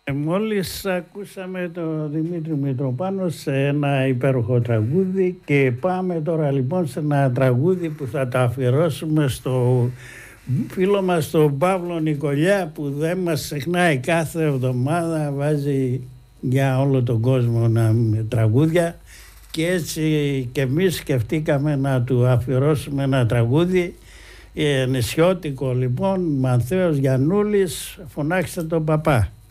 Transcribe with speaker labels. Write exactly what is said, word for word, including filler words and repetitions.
Speaker 1: Ε, μόλις ακούσαμε τον Δημήτρη Μητροπάνο σε ένα υπέροχο τραγούδι και πάμε τώρα λοιπόν σε ένα τραγούδι που θα τα αφιερώσουμε στο φίλο μας τον Παύλο Νικολιά, που δεν μας ξεχνάει, κάθε εβδομάδα βάζει για όλο τον κόσμο να τραγούδια, και έτσι και εμείς σκεφτήκαμε να του αφιερώσουμε ένα τραγούδι ε, νησιώτικο λοιπόν. Μανθαίος Γιαννούλης, φωνάξτε τον παπά.